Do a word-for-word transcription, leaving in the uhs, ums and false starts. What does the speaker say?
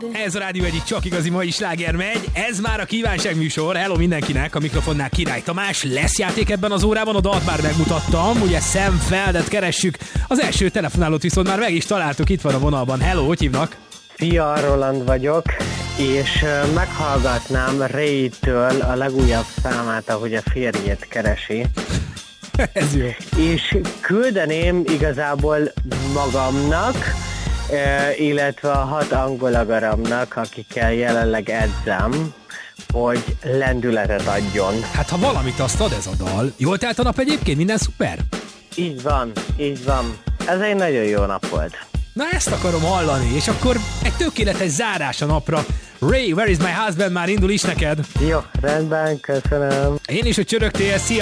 Ez a rádió egyik csak igazi mai sláger megy. Ez már a kívánság műsor. Hello mindenkinek, a mikrofonnál Király Tamás. Lesz játék ebben az órában, a dalt már megmutattam. Ugye Sam Feldet keressük. Az első telefonálót viszont már meg is találtuk, itt van a vonalban. Hello, hogy hívnak? Szia, Roland vagyok, és meghallgatnám Ray-től a legújabb számát, ahogy a férjét keresi. Ez jó. És küldeném igazából magamnak, illetve a hat angol agaramnak, akikkel jelenleg edzem, hogy lendületet adjon. Hát ha valamit azt ad ez a dal. Jól telt a nap egyébként? Minden szuper? Így van, így van. Ez egy nagyon jó nap volt. Na ezt akarom hallani, és akkor egy tökéletes zárás a napra. Ray, Where is my husband már indul is neked? Jó, rendben, köszönöm. Én is, hogy csörögtél, szia!